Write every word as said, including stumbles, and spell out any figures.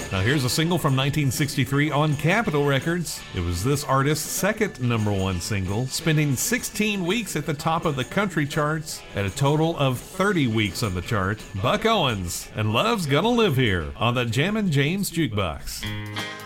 Now here's a single from nineteen sixty-three on Capitol Records. It was this artist's second number one single, spending sixteen weeks at the top of the country charts at a total of thirty weeks on the chart. Buck Owens and Love's Gonna Live Here on the Jammin' James Jukebox.